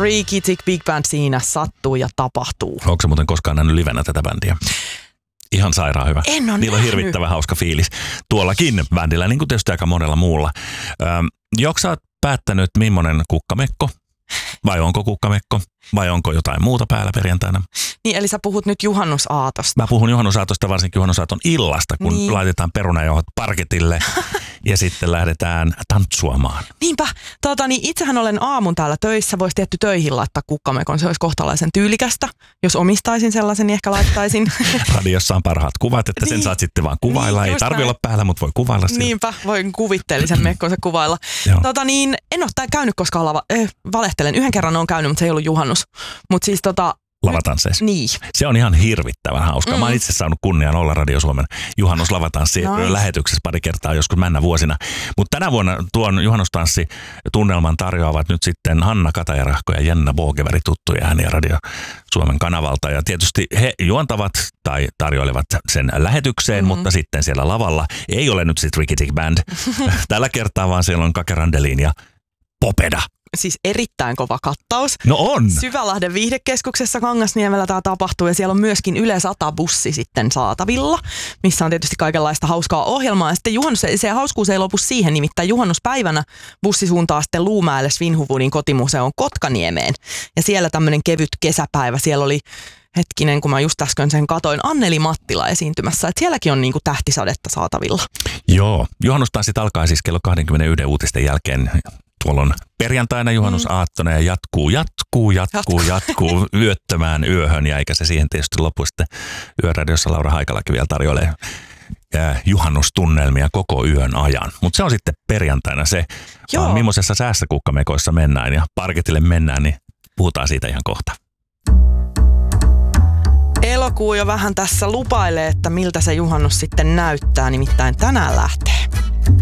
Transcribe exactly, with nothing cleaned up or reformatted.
Freaky Tick Big Band siinä sattuu ja tapahtuu. Onko se muuten koskaan nähnyt livenä tätä bändiä? Ihan sairaan hyvä. En ole Niillä on nähnyt. hirvittävän hauska fiilis. Tuollakin bändillä, niin kuin tietysti aika monella muulla. Öm, Joko sä oot päättänyt, millainen kukkamekko? Vai onko kukkamekko? Vai onko jotain muuta päällä perjantaina? Niin, eli sä puhut nyt juhannusaatosta. Mä puhun juhannusaatosta, varsinkin juhannusaaton illasta, kun Niin. laitetaan perunajauhot parketille ja sitten lähdetään tantsuamaan. Niinpä. Tota, niin itsehän olen aamun täällä töissä. Voisi tietty töihin laittaa kukkamekon. Se olisi kohtalaisen tyylikästä. Jos omistaisin sellaisen, niin ehkä laittaisin. Radiossa on parhaat kuvat, että sen Niin. saat sitten vaan kuvailla. Niin, Ei just tarvi näin. olla päällä, mutta voi kuvailla sillä. Niinpä, voin kuvitteellisen mekkonsa kuvailla. Joo. Tota niin, en ole tää käynyt koskaan lava, äh, valehtelen. Yhden kerran on käynyt, mutta se ei ollut juhannus. Mutta siis tota, Lavatansseissa. niin. Se on ihan hirvittävän hauskaa. Mm. Mä oon itse saanut kunnian olla Radio Suomen juhannuslavatanssi Nice. lähetyksessä pari kertaa joskus männä vuosina. Mutta tänä vuonna tuon juhannustanssi-tunnelman tarjoavat nyt sitten Hanna Katajarahko ja Jenna Bogeväri, tuttuja ääniä Radio Suomen kanavalta. Ja tietysti he juontavat tai tarjoilevat sen lähetykseen, mm-hmm. mutta sitten siellä lavalla ei ole nyt sitten Ricky Tick Band. Tällä kertaa vaan siellä on Kake Randelin ja Popeda. Siis erittäin kova kattaus. No on! Syvälahden viihdekeskuksessa Kangasniemellä tämä tapahtuu ja siellä on myöskin Yle sata bussi sitten saatavilla, missä on tietysti kaikenlaista hauskaa ohjelmaa. Ja sitten juhannus, se hauskuus ei lopu siihen, nimittäin juhannuspäivänä bussi suuntaa sitten Luumäelle Svinhufvudin kotimuseon Kotkaniemeen. Ja siellä tämmöinen kevyt kesäpäivä, siellä oli hetkinen, kun mä just äsken sen katoin, Anneli Mattila esiintymässä, että sielläkin on niinku tähtisadetta saatavilla. Joo, juhannustanssit alkaa siis kello kaksikymmentäyksi uutisten jälkeen. Tuolla on perjantaina juhannusaattona ja jatkuu, jatkuu, jatkuu, jatkuu yöttömään yöhön ja eikä se siihen tietysti lopu sitten Yöradiossa Laura Haikalakin vielä tarjoilee juhannustunnelmia koko yön ajan. Mutta se on sitten perjantaina se, vaan millaisessa säässä kukkamekoissa mennään ja parketille mennään, niin puhutaan siitä ihan kohta. Elokuu jo vähän tässä lupailee, että miltä se juhannus sitten näyttää, nimittäin tänään lähtee